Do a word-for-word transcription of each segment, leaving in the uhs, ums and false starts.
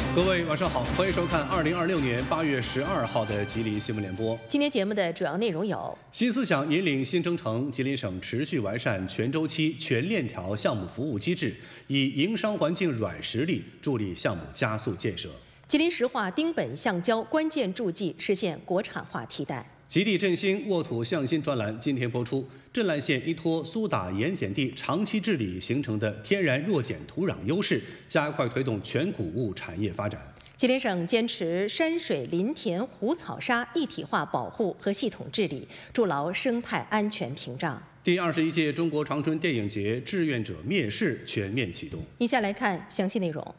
各位晚上好，欢迎收看二零二六年八月十二号的吉林新闻联播。 今天节目的主要内容有： 新思想引领新征程，吉林省持续完善全周期、全链条项目服务机制，以营商环境软实力助力项目加速建设。 吉林石化丁苯橡胶关键助剂实现国产化替代。 极地振兴沃土向新专栏今天播出，镇澜县依托苏打盐碱地长期治理形成的天然弱碱土壤优势，加快推动全谷物产业发展。 吉林省坚持山水林田湖草沙一体化保护和系统治理，筑牢生态安全屏障。 第二十一届中国长春电影节志愿者面试全面启动。 以下来看详细内容。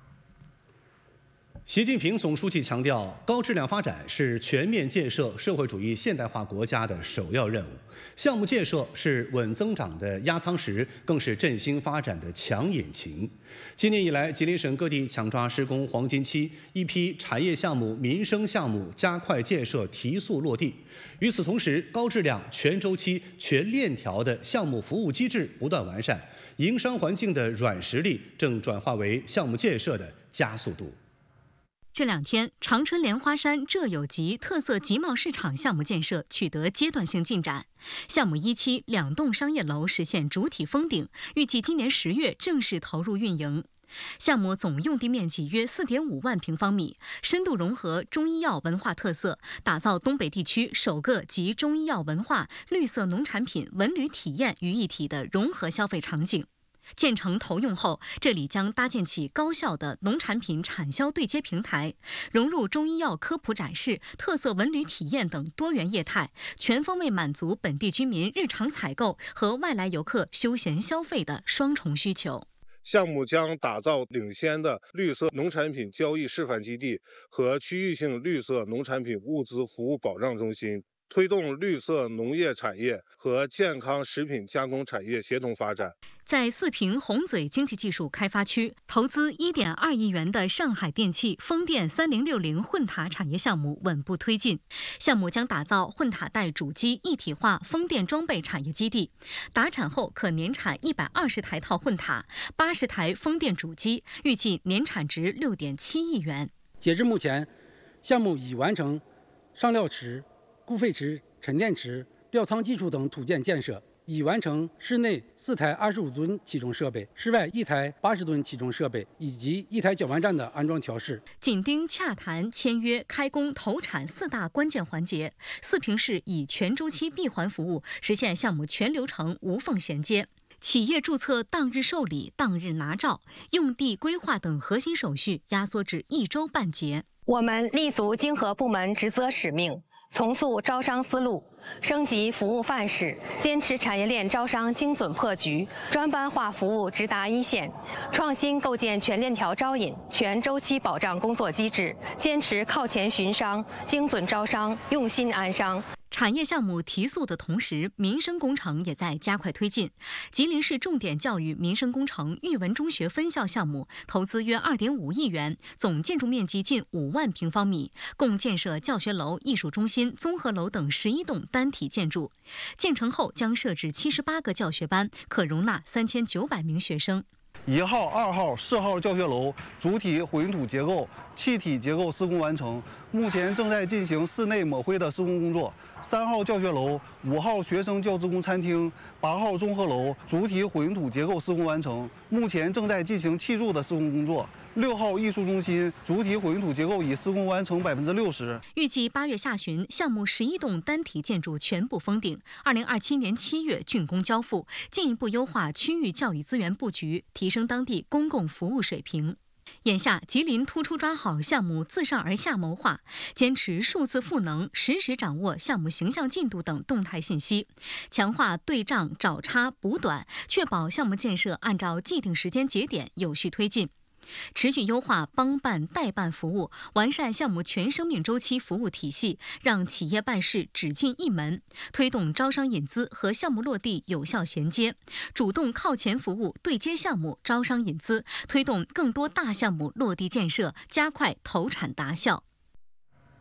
习近平总书记强调，高质量发展是全面建设社会主义现代化国家的首要任务。项目建设是稳增长的压舱石，更是振兴发展的强引擎。今年以来，吉林省各地抢抓施工黄金期，一批产业项目、民生项目加快建设提速落地。与此同时，高质量、全周期、全链条的项目服务机制不断完善，营商环境的软实力正转化为项目建设的加速度。 这两天，长春莲花山浙有集特色集贸市场项目建设取得阶段性进展。项目一期两栋商业楼实现主体封顶，预计今年十月正式投入运营。项目总用地面积约 四点五万平方米，深度融合中医药文化特色，打造东北地区首个集中医药文化、绿色农产品、文旅体验于一体的融合消费场景。建成投用后，这里将搭建起高效的农产品产销对接平台，融入中医药科普展示、特色文旅体验等多元业态，全方位满足本地居民日常采购和外来游客休闲消费的双重需求。 项目将打造领先的绿色农产品交易示范基地和区域性绿色农产品物资服务保障中心，推动绿色农业产业和健康食品加工产业协同发展。 在四平红嘴经济技术开发区，投资 一点二亿元的上海电气风电三零六零混塔产业项目稳步推进。项目将打造混塔带主机一体化风电装备产业基地，达产后可年产一百二十台套混塔、八十台风电主机，预计年产值 六点七亿元。 截至目前，项目已完成上料池、固废池、沉淀池、料仓基础等土建建设，已完成室内四台二十五吨起重设备、室外一台八十吨起重设备以及一台搅拌站的安装调试。 紧盯洽谈、签约、开工、投产四大关键环节，四平市以全周期闭环服务实现项目全流程无缝衔接。企业注册当日受理、当日拿照，用地规划等核心手续压缩至一周半结。 我们立足经合部门职责使命，重塑招商思路，升级服务范式，坚持产业链招商精准破局，专班化服务直达一线，创新构建全链条招引、全周期保障工作机制，坚持靠前寻商、精准招商、用心安商。 产业项目提速的同时，民生工程也在加快推进。吉林市重点教育民生工程育文中学分校项目投资约 二点五亿元，总建筑面积近五万平方米，共建设教学楼、艺术中心、综合楼等十一栋单体建筑。建成后将设置七十八个教学班，可容纳三千九百名学生。 一号、二号、四号教学楼主体混凝土结构、气体结构施工完成，目前正在进行室内抹灰的施工工作。三号教学楼、五号学生教职工餐厅、八号综合楼主体混凝土结构施工完成，目前正在进行砌筑的施工工作。六号艺术中心主体混凝土结构已施工完成百分之六十。 预计八月下旬，项目十一栋单体建筑全部封顶，二零二七年七月竣工交付，进一步优化区域教育资源布局，提升当地公共服务水平。眼下，吉林突出抓好项目自上而下谋划，坚持数字赋能，实时掌握项目形象进度等动态信息，强化对账、找差、补短，确保项目建设按照既定时间节点有序推进。持续优化帮办代办服务，完善项目全生命周期服务体系，让企业办事只进一门，推动招商引资和项目落地有效衔接，主动靠前服务对接项目招商引资，推动更多大项目落地建设，加快投产达效。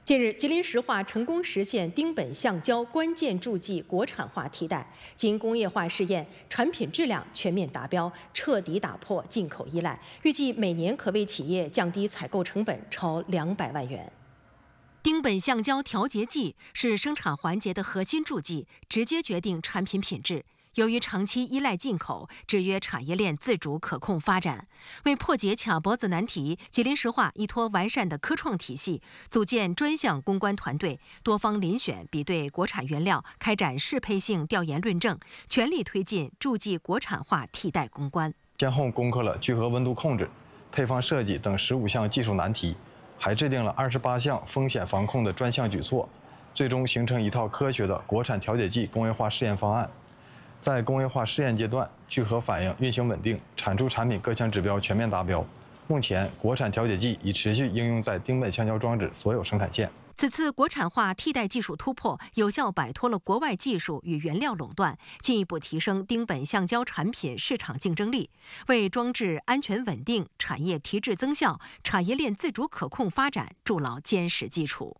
近日，吉林石化成功实现丁苯橡胶关键助剂国产化替代，经工业化试验，产品质量全面达标，彻底打破进口依赖，预计每年可为企业降低采购成本超两百万元。 丁苯橡胶调节剂是生产环节的核心助剂，直接决定产品品质。由于长期依赖进口，制约产业链自主可控发展。为破解卡脖子难题，吉林石化依托完善的科创体系，组建专项攻关团队，多方遴选比对国产原料，开展适配性调研论证，全力推进助剂国产化替代攻关。 先后攻克了聚合温度控制、配方设计等十五项技术难题，还制定了二十八项风险防控的专项举措，最终形成一套科学的国产调节剂工业化试验方案。在工业化试验阶段，聚合反应运行稳定，产出产品各项指标全面达标。目前，国产调节剂已持续应用在丁苯橡胶装置所有生产线。 此次国产化替代技术突破，有效摆脱了国外技术与原料垄断，进一步提升丁苯橡胶产品市场竞争力，为装置安全稳定、产业提质增效、产业链自主可控发展筑牢坚实基础。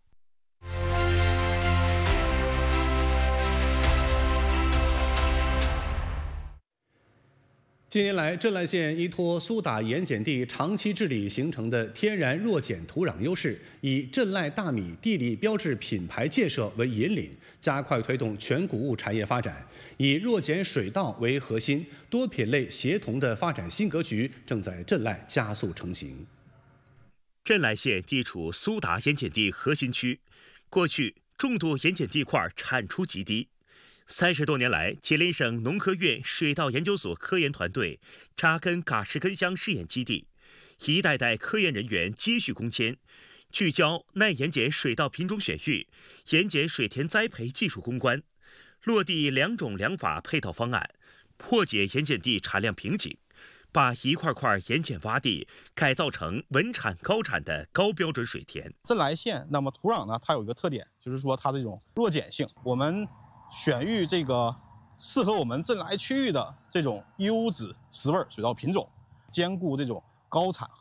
近年来，镇濑县依托苏打盐碱地长期治理形成的天然弱碱土壤优势，以镇濑大米地理标志品牌建设为引领，加快推动全谷物产业发展。以弱碱水稻为核心，多品类协同的发展新格局正在镇濑加速成型。 镇濑县地处苏打盐碱地核心区，过去众多盐碱地块产出极低。三十多年来，吉林省农科院水稻研究所科研团队扎根嘎什根乡试验基地，一代代科研人员接续攻坚，聚焦耐盐碱水稻品种选育、盐碱水田栽培技术攻关，落地两种两法配套方案，破解盐碱地产量瓶颈，把一块块盐碱洼地改造成稳产高产的高标准水田。 镇濑县那么土壤呢，它有一个特点，就是说它这种弱碱性，我们选育这个适合我们镇濑区域的这种优质石味水稻品种，兼顾这种高产